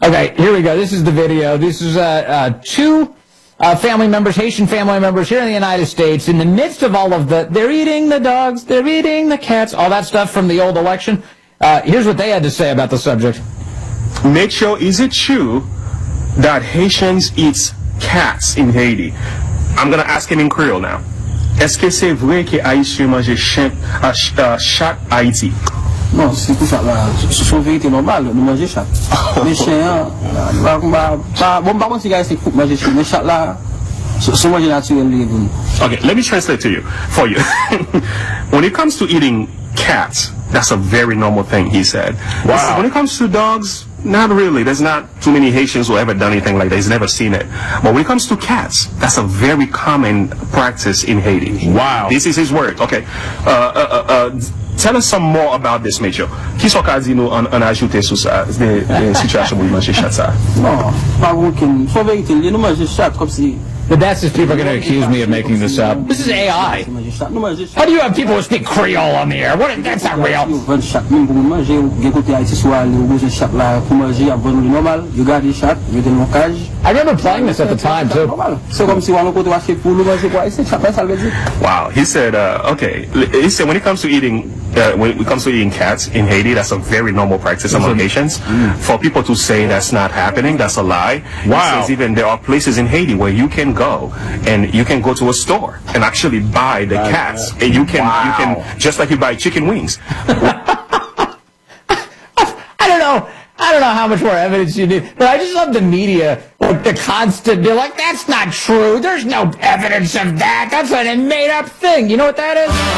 Okay, here we go. This is the video. This is two family members, Haitian family members here in the United States, in the midst of all of they're eating the dogs, they're eating the cats, all that stuff from the old election. Here's what they had to say about the subject. Mitchell, is it true that Haitians eat cats in Haiti? I'm going to ask him in Creole now. Est-ce que c'est vrai que Haïtiens mangent chat Haïti? Non, c'est tout ça là. C'est une vérité normale, nous mangeons chat. Les chiens, bon, par contre, c'est gars qui mangent chat. Les chats là, c'est manger naturel. Okay, let me translate to you, for you. When it comes to eating cats, that's a very normal thing, he said. Wow. When it comes to dogs, not really. There's not too many Haitians who have ever done anything like that. He's never seen it. But when it comes to cats, that's a very common practice in Haiti. Wow. This is his word. Okay. Tell us some more about this, Mitchell. Qui sont qu'a dit nous en ajouter sur ça, des situations où ils mangent chat ça? Non, pas aucune. C'est vérité, nous mangeons chat comme si. But that's just people are going to accuse me of making this up. This is AI. How do you have people who speak Creole on the air? That's not real. I remember playing this at the time, too. Wow. He said, okay. He said when it comes to eating, cats in Haiti, that's a very normal practice among Haitians. For people to say that's not happening, that's a lie. Wow. He says even there are places in Haiti where you can go and you can go to a store and actually buy the cats, and you can just like you buy chicken wings. I don't know how much more evidence you need, but I just love the media, like the constant, they're like, that's not true, there's no evidence of that, that's a made up thing. You know what that is?